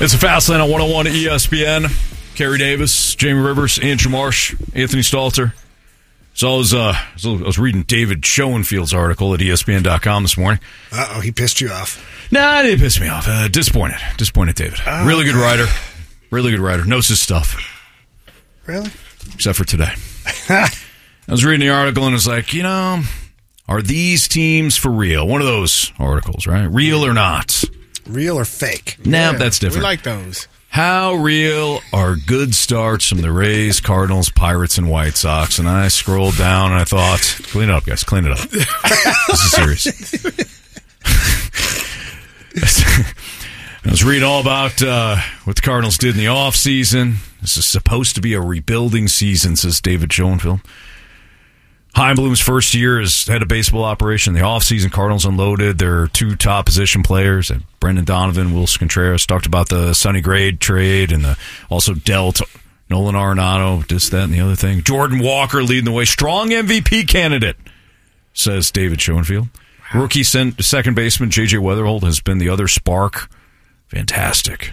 It's a Fast Lane on 101 ESPN. Kerry Davis, Jamie Rivers, Andrew Marsh, Anthony Stalter. So I was reading David Schoenfield's article at ESPN.com this morning. Uh-oh, he pissed you off. Nah, it didn't piss me off. Disappointed, David. Oh, really good writer. Really good writer. Knows his stuff. Really? Except for today. I was reading the article and it's like, are these teams for real? One of those articles, right? Real or not? Real or fake? Nah, that's different. We like those. How real are good starts from the Rays, Cardinals, Pirates, and White Sox? And I scrolled down and I thought, clean it up, guys. Clean it up. This is serious. I was reading all about what the Cardinals did in the offseason. This is supposed to be a rebuilding season, says David Schoenfield. Heimblum's first year as head of baseball operation. In the offseason, Cardinals unloaded their two top position players, Brendan Donovan, Wilson Contreras. Talked about the Sonny Gray trade and also dealt Nolan Arenado, this, that, and the other thing. Jordan Walker leading the way. Strong MVP candidate, says David Schoenfield. Rookie second baseman J.J. Weatherholt has been the other spark. Fantastic.